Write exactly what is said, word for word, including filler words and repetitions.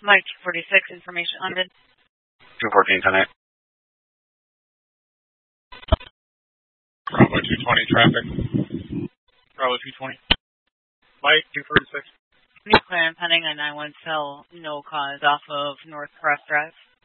Mike two forty-six, information London. two fourteen, ten eight. Bravo two twenty, traffic. Bravo two twenty. Mike two forty-six. New clear and pending on nine one cell, no cause off of North Cross Drive.